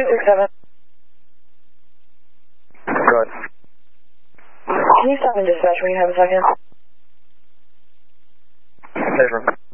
267. Good. Can you stop in dispatch when you have a second? Different.